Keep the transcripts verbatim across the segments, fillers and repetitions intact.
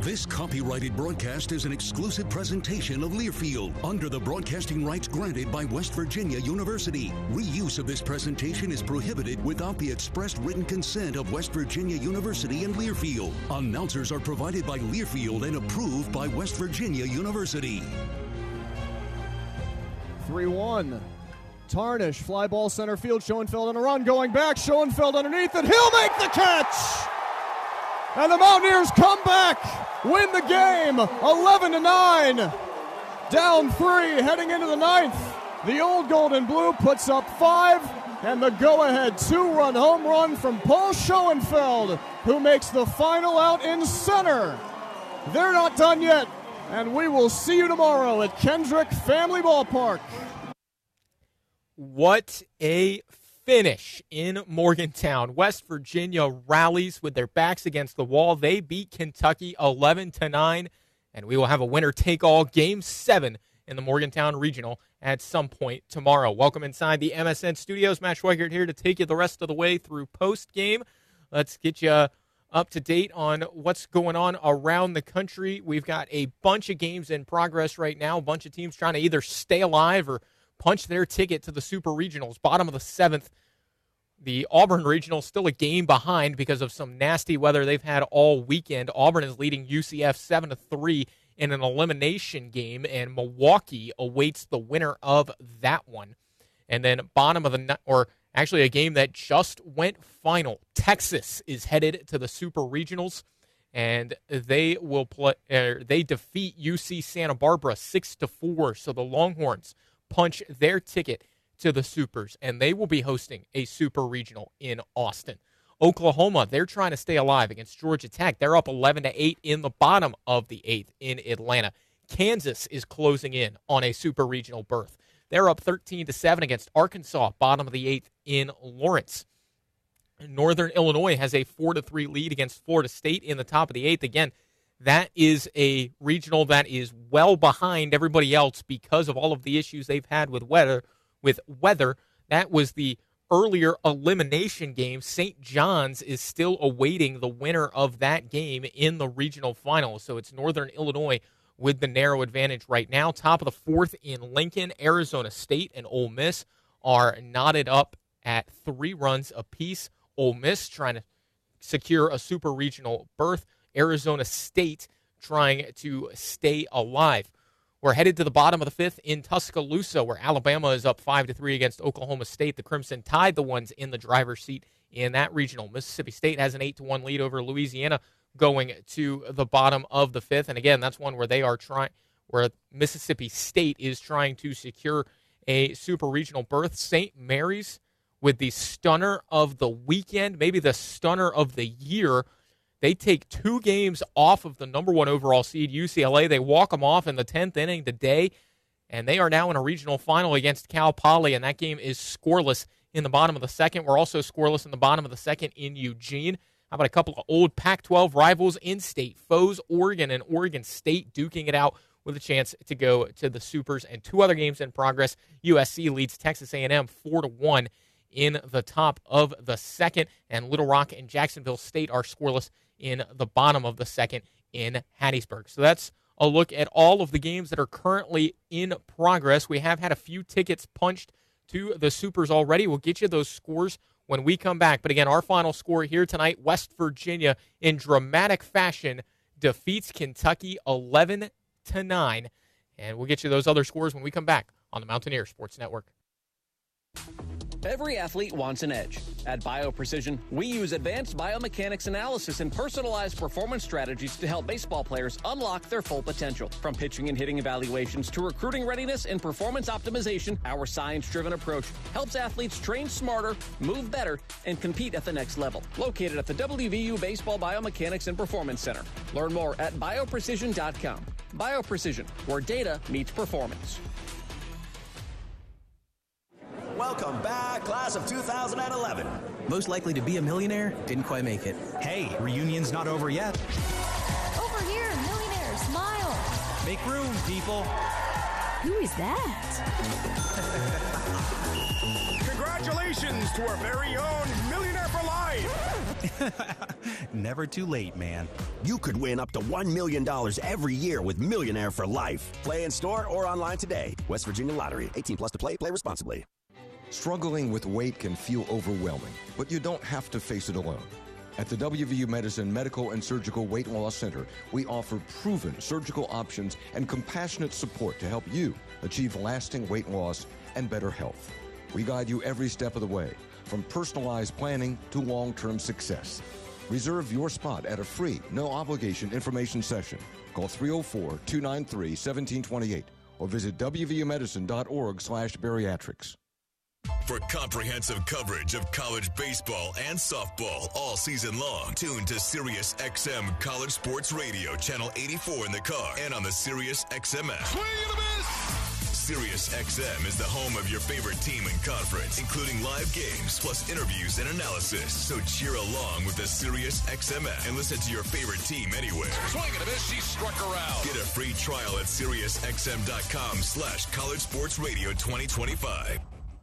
This copyrighted broadcast is an exclusive presentation of Learfield under the broadcasting rights granted by West Virginia University. Reuse of this presentation is prohibited without the expressed written consent of West Virginia University and Learfield. Announcers are provided by Learfield and approved by West Virginia University. three one. Tarnish, fly ball center field. Schoenfeld on a run, going back. Schoenfeld underneath it. He'll make the catch! And the Mountaineers come back, win the game, eleven to nine. Down three, heading into the ninth. The old gold and blue puts up five, and the go-ahead two-run home run from Paul Schoenfeld, who makes the final out in center. They're not done yet, and we will see you tomorrow at Kendrick Family Ballpark. What a finish in Morgantown. West Virginia rallies with their backs against the wall. They beat Kentucky eleven to nine, and we will have a winner-take-all game seven in the Morgantown Regional at some point tomorrow. Welcome inside the M S N studios. Matt Schweigert here to take you the rest of the way through post-game. Let's get you up to date on what's going on around the country. We've got a bunch of games in progress right now, a bunch of teams trying to either stay alive or punch their ticket to the Super Regionals. Bottom of the seventh, the Auburn Regional still a game behind because of some nasty weather they've had all weekend. Auburn is leading U C F seven to three in an elimination game, and Milwaukee awaits the winner of that one. And then bottom of the, or actually a game that just went final. Texas is headed to the Super Regionals, and they will play. Uh, they defeat U C Santa Barbara six to four. So the Longhorns punch their ticket to the Supers, and they will be hosting a Super Regional in Austin. Oklahoma, they're trying to stay alive against Georgia Tech. They're up eleven to eight in the bottom of the eighth in Atlanta. Kansas is closing in on a Super Regional berth. They're up thirteen to seven against Arkansas, bottom of the eighth in Lawrence. Northern Illinois has a four to three lead against Florida State in the top of the eighth. Again, that is a regional that is well behind everybody else because of all of the issues they've had with weather. With weather, that was the earlier elimination game. Saint John's is still awaiting the winner of that game in the regional final. So it's Northern Illinois with the narrow advantage right now. Top of the fourth in Lincoln, Arizona State and Ole Miss are knotted up at three runs apiece. Ole Miss trying to secure a super regional berth. Arizona State trying to stay alive. We're headed to the bottom of the fifth in Tuscaloosa, where Alabama is up five to three against Oklahoma State. The Crimson Tide, the ones in the driver's seat in that regional. Mississippi State has an eight to one lead over Louisiana going to the bottom of the fifth. And again, that's one where they are trying, where Mississippi State is trying to secure a super regional berth. Saint Mary's with the stunner of the weekend, maybe the stunner of the year. They take two games off of the number one overall seed, U C L A. They walk them off in the tenth inning today, and they are now in a regional final against Cal Poly, and that game is scoreless in the bottom of the second. We're also scoreless in the bottom of the second in Eugene. How about a couple of old Pac twelve rivals, in-state foes, Oregon and Oregon State duking it out with a chance to go to the Supers, and two other games in progress. U S C leads Texas A and M four to one in the top of the second, and Little Rock and Jacksonville State are scoreless in the bottom of the second in Hattiesburg. So that's a look at all of the games that are currently in progress. We have had a few tickets punched to the Supers already. We'll get you those scores when we come back. But again, our final score here tonight, West Virginia in dramatic fashion defeats Kentucky eleven to nine. And we'll get you those other scores when we come back on the Mountaineer Sports Network. Every athlete wants an edge. At BioPrecision, we use advanced biomechanics analysis and personalized performance strategies to help baseball players unlock their full potential. From pitching and hitting evaluations to recruiting readiness and performance optimization, our science-driven approach helps athletes train smarter, move better, and compete at the next level. Located at the W V U Baseball Biomechanics and Performance Center. Learn more at bio precision dot com. BioPrecision, where data meets performance. Welcome back, class of two thousand eleven. Most likely to be a millionaire, didn't quite make it. Hey, reunion's not over yet. Over here, millionaire, smile. Make room, people. Who is that? Congratulations to our very own Millionaire for Life. Never too late, man. You could win up to one million dollars every year with Millionaire for Life. Play in store or online today. West Virginia Lottery. eighteen plus to play. Play responsibly. Struggling with weight can feel overwhelming, but you don't have to face it alone. At the W V U Medicine Medical and Surgical Weight Loss Center, we offer proven surgical options and compassionate support to help you achieve lasting weight loss and better health. We guide you every step of the way, from personalized planning to long-term success. Reserve your spot at a free, no-obligation information session. Call three oh four, two nine three, one seven two eight or visit w v u medicine dot org slash bariatrics. For comprehensive coverage of college baseball and softball all season long, tune to Sirius X M College Sports Radio, channel eighty-four in the car and on the Sirius X M app. Swing and a miss! Sirius X M is the home of your favorite team and conference, including live games, plus interviews and analysis. So cheer along with the Sirius X M app and listen to your favorite team anywhere. Swing and a miss, she struck her out. Get a free trial at SiriusXM.com slash College Sports Radio twenty twenty-five.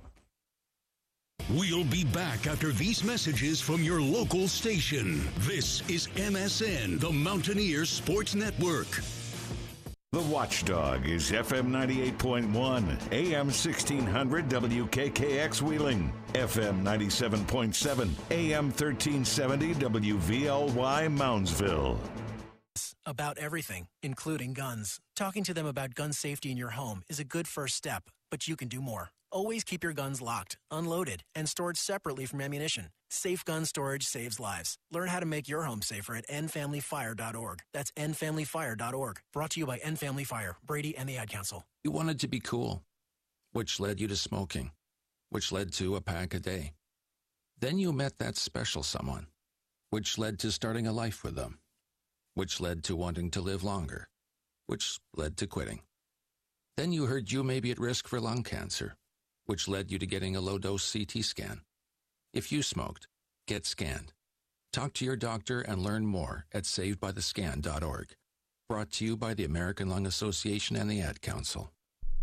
We'll be back after these messages from your local station. This is M S N, the Mountaineers Sports Network. The Watchdog is F M ninety-eight point one, A M sixteen hundred W K K X Wheeling, F M ninety-seven point seven, A M thirteen seventy W V L Y Moundsville. About everything, including guns. Talking to them about gun safety in your home is a good first step, but you can do more. Always keep your guns locked, unloaded, and stored separately from ammunition. Safe gun storage saves lives. Learn how to make your home safer at end family fire dot org. That's end family fire dot org. Brought to you by End Family Fire, Brady, and the Ad Council. You wanted to be cool, which led you to smoking, which led to a pack a day. Then you met that special someone, which led to starting a life with them, which led to wanting to live longer, which led to quitting. Then you heard you may be at risk for lung cancer, which led you to getting a low-dose C T scan. If you smoked, get scanned. Talk to your doctor and learn more at saved by the scan dot org. Brought to you by the American Lung Association and the Ad Council.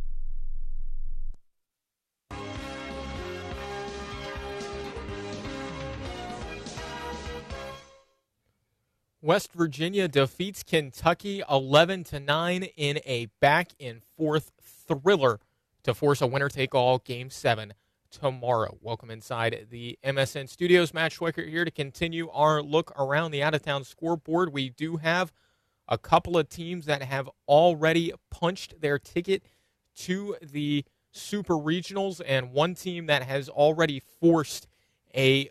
West Virginia defeats Kentucky eleven to nine in a back-and-forth thriller to force a winner-take-all Game seven tomorrow. Welcome inside the M S N studios. Matt Schweikert here to continue our look around the out-of-town scoreboard. We do have a couple of teams that have already punched their ticket to the Super Regionals, and one team that has already forced a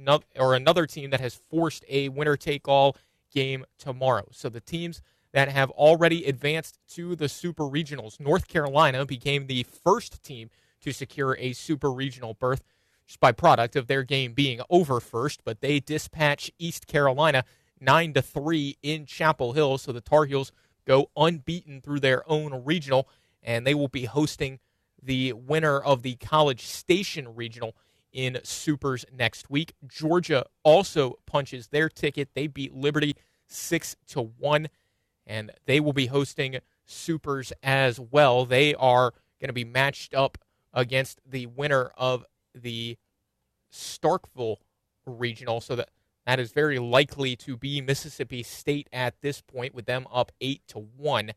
or another team that has forced a winner-take-all game tomorrow. So the teams that have already advanced to the Super Regionals. North Carolina became the first team to secure a Super Regional berth, just by product of their game being over first, but they dispatch East Carolina nine to three in Chapel Hill, so the Tar Heels go unbeaten through their own regional, and they will be hosting the winner of the College Station Regional in Supers next week. Georgia also punches their ticket. They beat Liberty six to one. And they will be hosting Supers as well. They are going to be matched up against the winner of the Starkville Regional. So that, that is very likely to be Mississippi State at this point, with them up eight to one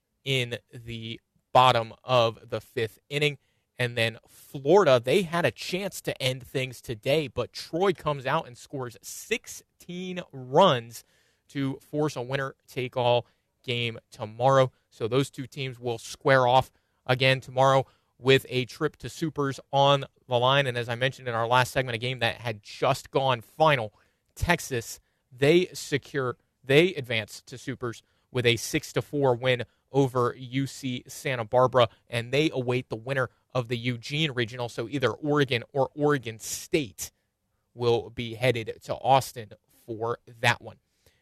in the bottom of the fifth inning. And then Florida, they had a chance to end things today, but Troy comes out and scores sixteen runs to force a winner-take-all game tomorrow. So those two teams will square off again tomorrow with a trip to Supers on the line. And as I mentioned in our last segment, a game that had just gone final, Texas, they secure, they advance to Supers with a six to four win over U C Santa Barbara, and they await the winner of the Eugene Regional. So either Oregon or Oregon State will be headed to Austin for that one.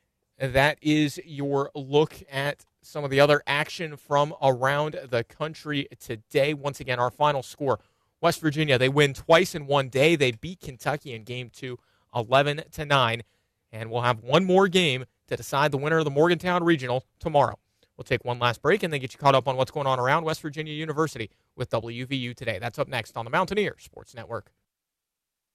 That is your look at some of the other action from around the country today. Once again, our final score, West Virginia, they win twice in one day. They beat Kentucky in game two, eleven to nine, and we'll have one more game to decide the winner of the Morgantown Regional tomorrow. We'll take one last break and then get you caught up on what's going on around West Virginia University with W V U Today. That's up next on the Mountaineer Sports Network.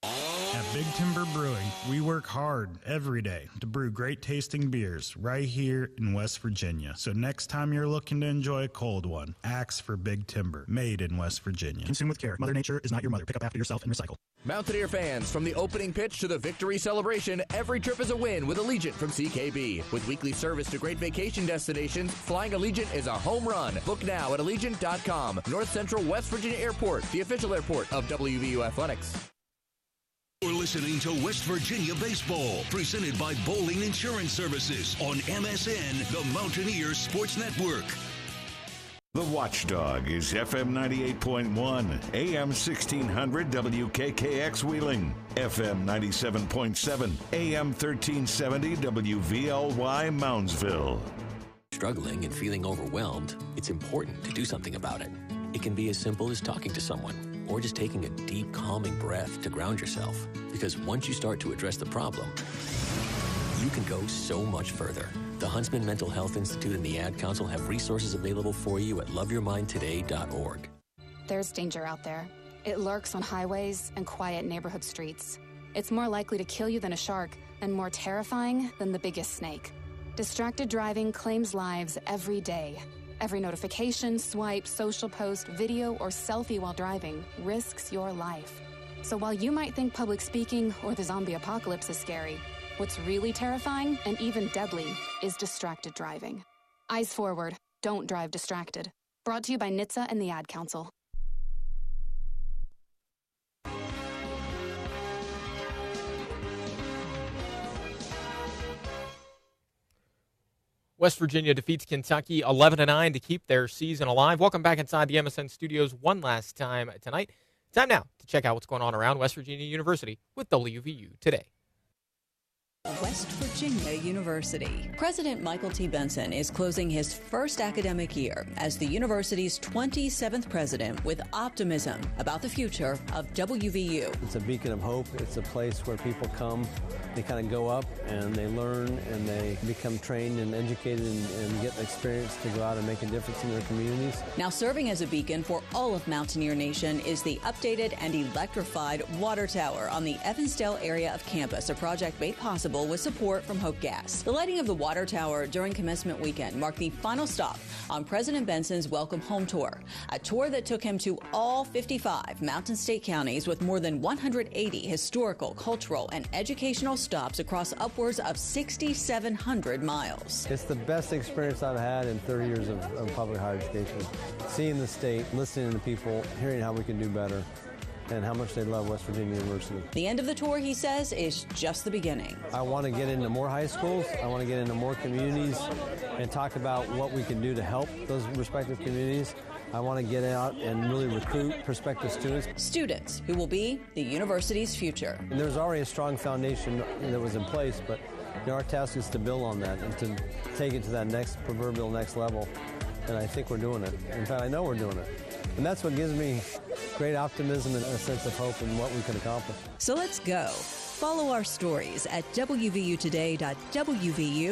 At Big Timber Brewing, we work hard every day to brew great tasting beers right here in West Virginia. So next time you're looking to enjoy a cold one, ask for Big Timber, made in West Virginia. Consume with care. Mother Nature is not your mother. Pick up after yourself and recycle. Mountaineer fans, from the opening pitch to the victory celebration, every trip is a win with Allegiant from C K B. With weekly service to great vacation destinations, flying Allegiant is a home run. Book now at Allegiant dot com. North Central West Virginia Airport, the official airport of W V U Athletics. You're listening to West Virginia Baseball, presented by Bowling Insurance Services on M S N, the Mountaineer Sports Network. The Watchdog is F M ninety-eight point one, A M sixteen hundred W K K X Wheeling, F M ninety-seven point seven, A M thirteen seventy W V L Y Moundsville. Struggling and feeling overwhelmed, it's important to do something about it. It can be as simple as talking to someone, or just taking a deep, calming breath to ground yourself. Because once you start to address the problem, you can go so much further. The Huntsman Mental Health Institute and the Ad Council have resources available for you at love your mind today dot org. There's danger out there. It lurks on highways and quiet neighborhood streets. It's more likely to kill you than a shark, and more terrifying than the biggest snake. Distracted driving claims lives every day. Every notification, swipe, social post, video, or selfie while driving risks your life. So while you might think public speaking or the zombie apocalypse is scary, what's really terrifying and even deadly is distracted driving. Eyes forward. Don't drive distracted. Brought to you by N H T S A and the Ad Council. West Virginia defeats Kentucky eleven to nine to keep their season alive. Welcome back inside the M S N studios one last time tonight. Time now to check out what's going on around West Virginia University with W V U Today. West Virginia University. President Michael T. Benson is closing his first academic year as the university's twenty-seventh president with optimism about the future of W V U. It's a beacon of hope. It's a place where people come, they kind of go up and they learn and they become trained and educated and, and get experience to go out and make a difference in their communities. Now serving as a beacon for all of Mountaineer Nation is the updated and electrified water tower on the Evansdale area of campus, a project made possible with support from Hope Gas. The lighting of the water tower during commencement weekend marked the final stop on President Benson's Welcome Home Tour, a tour that took him to all fifty-five Mountain State counties with more than one hundred eighty historical, cultural, and educational stops across upwards of six thousand seven hundred miles. It's the best experience I've had in thirty years of, of public higher education. Seeing the state, listening to people, hearing how we can do better, and how much they love West Virginia University. The end of the tour, he says, is just the beginning. I want to get into more high schools. I want to get into more communities and talk about what we can do to help those respective communities. I want to get out and really recruit prospective students. Students who will be the university's future. And there's already a strong foundation that was in place, but you know, our task is to build on that and to take it to that next proverbial next level. And I think we're doing it. In fact, I know we're doing it. And that's what gives me great optimism and a sense of hope in what we can accomplish. So let's go. Follow our stories at W V U today dot W V U.